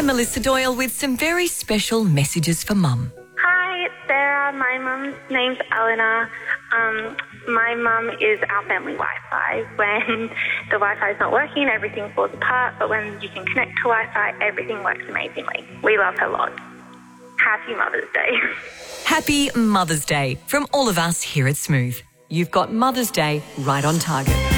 I'm Melissa Doyle with some very special messages for Mum. Hi, it's Sarah. My mum's name's Eleanor. My mum is our family Wi-Fi. When the Wi-Fi is not working, everything falls apart, but when you can connect to Wi-Fi, everything works amazingly. We love her lots. Happy Mother's Day. Happy Mother's Day from all of us here at Smooth. You've got Mother's Day right on target.